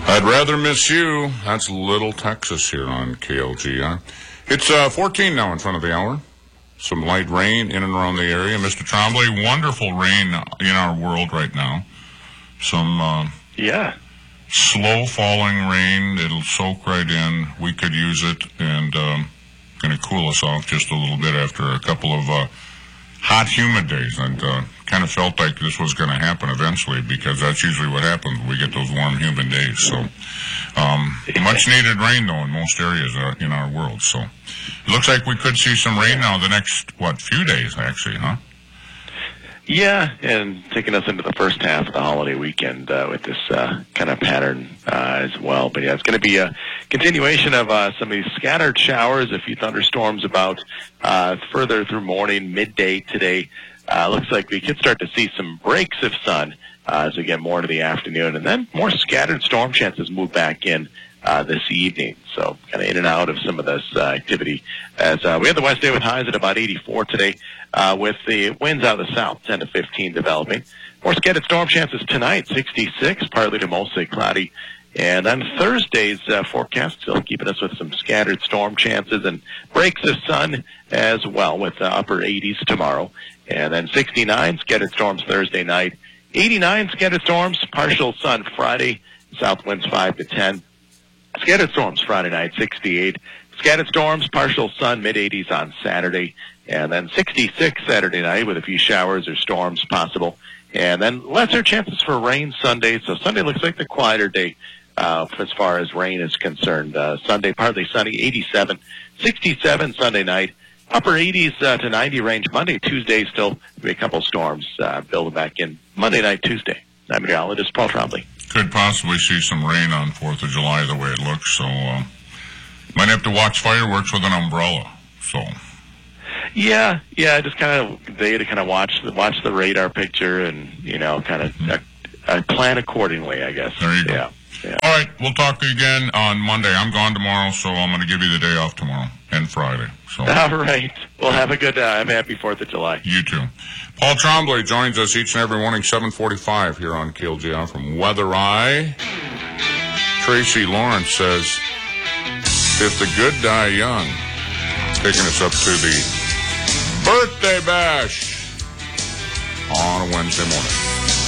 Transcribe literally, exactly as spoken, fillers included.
I'd rather miss you. That's Little Texas here on K L G R. It's uh, fourteen now in front of the hour. Some light rain in and around the area. Mister Trombley, wonderful rain in our world right now. Some uh, yeah, slow falling rain. It'll soak right in. We could use it, and um, going to cool us off just a little bit after a couple of uh, hot, humid days. And uh, kind of felt like this was going to happen eventually, because that's usually what happens when we get those warm, humid days. So um, much needed rain, though, in most areas uh, in our world. So it looks like we could see some rain now the next, what, few days, actually, huh? Yeah, and taking us into the first half of the holiday weekend uh, with this uh, kind of pattern uh, as well. But yeah, it's going to be a continuation of uh, some of these scattered showers, a few thunderstorms about uh, further through morning, midday today. Uh, looks like we could start to see some breaks of sun uh, as we get more into the afternoon, and then more scattered storm chances move back in uh, this evening. So kind of in and out of some of this uh, activity. As uh, we have the west day with highs at about eighty-four today, uh, with the winds out of the south, ten to fifteen developing. More scattered storm chances tonight, sixty-six, partly to mostly cloudy. And then Thursday's uh, forecast still keeping us with some scattered storm chances and breaks of sun as well, with uh, upper eighties tomorrow. And then sixty-nine scattered storms Thursday night, eighty-nine scattered storms, partial sun Friday, south winds five to ten. Scattered storms Friday night, sixty-eight. Scattered storms, partial sun, mid-eighties on Saturday. And then sixty-six Saturday night with a few showers or storms possible. And then lesser chances for rain Sunday. So Sunday looks like the quieter day uh, as far as rain is concerned. Uh, Sunday, partly sunny, eighty-seven. sixty-seven Sunday night. Upper eighties uh, to ninety range Monday. Tuesday still be a couple storms uh, building back in Monday night, Tuesday. I'm meteorologist Paul Trombley. Could possibly see some rain on fourth of July the way it looks, so uh, might have to watch fireworks with an umbrella. So yeah, yeah, just kind of they to kind of watch the watch the radar picture and you know kind of mm-hmm. uh, uh, plan accordingly, I guess. There you go. Yeah. Yeah. All right, we'll talk again on Monday. I'm gone tomorrow, so I'm going to give you the day off tomorrow and Friday. So all right. Well, have a good. Uh, have a happy Fourth of July. You too. Paul Trombley joins us each and every morning, seven forty-five here on K L G R from Weather Eye. Tracy Lawrence says, "If the good die young," taking us up to the birthday bash on a Wednesday morning.